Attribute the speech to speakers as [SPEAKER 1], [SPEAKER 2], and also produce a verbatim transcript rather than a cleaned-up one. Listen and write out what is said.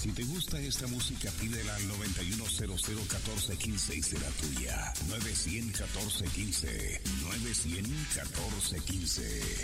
[SPEAKER 1] Si te gusta esta música, pídela al noventa y uno cero cero catorce quince y será tuya. nueve cero cero catorce quince. nueve cero cero catorce quince.